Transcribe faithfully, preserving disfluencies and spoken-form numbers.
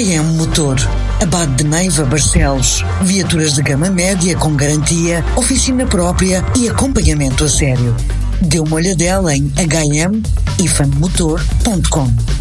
H M Motor. Abade de Neiva, Barcelos. Viaturas de gama média com garantia, oficina própria e acompanhamento a sério. Dê uma olhadela em h m ifan motor ponto com.